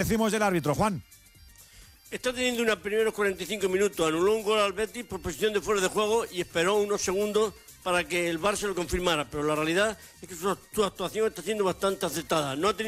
conocimos del árbitro, Juan? Está teniendo unos primeros 45 minutos. Anuló un gol al Betis por posición de fuera de juego y esperó unos segundos para que el VAR se lo confirmara. Pero la realidad es que su actuación está siendo bastante acertada. No ha tenido